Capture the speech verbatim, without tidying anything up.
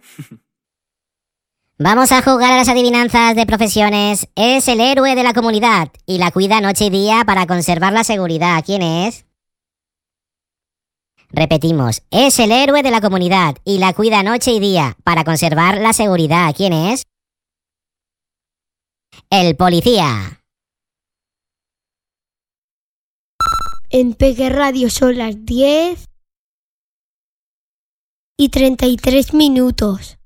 Vamos a jugar a las adivinanzas de profesiones. Es el héroe de la comunidad y la cuida noche y día para conservar la seguridad. ¿Quién es? Repetimos, es el héroe de la comunidad y la cuida noche y día para conservar la seguridad. ¿Quién es? El policía. En Peque Radio son las diez y treinta y tres minutos.